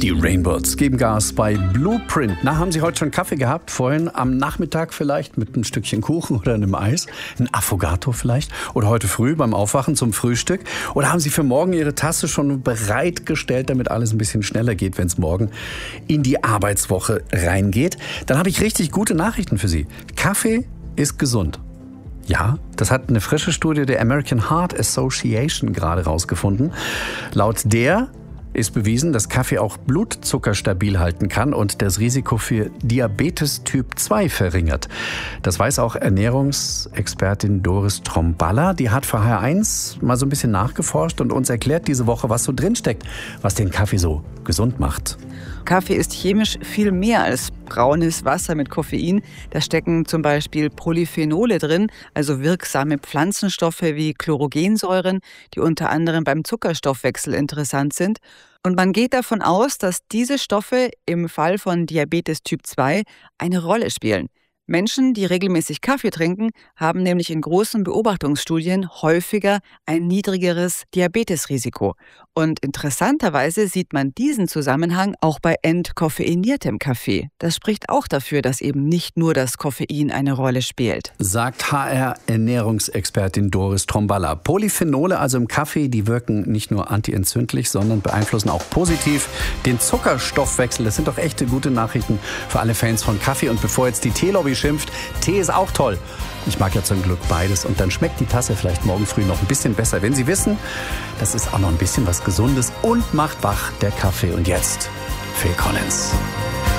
Die Rainbirds geben Gas bei Blueprint. Na, haben Sie heute schon Kaffee gehabt? Vorhin am Nachmittag vielleicht mit einem Stückchen Kuchen oder einem Eis? Ein Affogato vielleicht? Oder heute früh beim Aufwachen zum Frühstück? Oder haben Sie für morgen Ihre Tasse schon bereitgestellt, damit alles ein bisschen schneller geht, wenn es morgen in die Arbeitswoche reingeht? Dann habe ich richtig gute Nachrichten für Sie. Kaffee ist gesund. Ja, das hat eine frische Studie der American Heart Association gerade rausgefunden. Laut der ist bewiesen, dass Kaffee auch Blutzucker stabil halten kann und das Risiko für Diabetes Typ 2 verringert. Das weiß auch Ernährungsexpertin Doris Tromballa. Die hat für HR1 mal so ein bisschen nachgeforscht und uns erklärt diese Woche, was so drinsteckt, was den Kaffee so gesund macht. Kaffee ist chemisch viel mehr als braunes Wasser mit Koffein. Da stecken zum Beispiel Polyphenole drin, also wirksame Pflanzenstoffe wie Chlorogensäuren, die unter anderem beim Zuckerstoffwechsel interessant sind. Und man geht davon aus, dass diese Stoffe im Fall von Diabetes Typ 2 eine Rolle spielen. Menschen, die regelmäßig Kaffee trinken, haben nämlich in großen Beobachtungsstudien häufiger ein niedrigeres Diabetesrisiko. Und interessanterweise sieht man diesen Zusammenhang auch bei entkoffeiniertem Kaffee. Das spricht auch dafür, dass eben nicht nur das Koffein eine Rolle spielt. Sagt HR-Ernährungsexpertin Doris Tromballa. Polyphenole also im Kaffee, die wirken nicht nur antientzündlich, sondern beeinflussen auch positiv den Zuckerstoffwechsel. Das sind doch echte gute Nachrichten für alle Fans von Kaffee. Und bevor jetzt die Teelobby schimpft, Tee ist auch toll. Ich mag ja zum Glück beides und dann schmeckt die Tasse vielleicht morgen früh noch ein bisschen besser. Wenn Sie wissen, das ist auch noch ein bisschen was Gesundes und macht wach, der Kaffee. Und jetzt Phil Collins.